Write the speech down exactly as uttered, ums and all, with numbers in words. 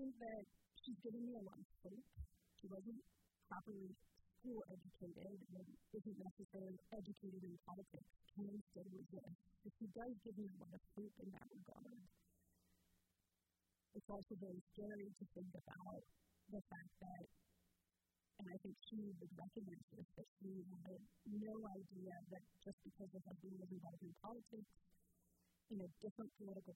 think that she's given me a lot of hope. She wasn't properly school educated and isn't necessarily educated in politics, can still resist. But she does give me a lot of hope in that regard. It's also very scary to think about the fact that, and I think she would recognize this, that she had no idea that just because of her being involved in politics, in a different political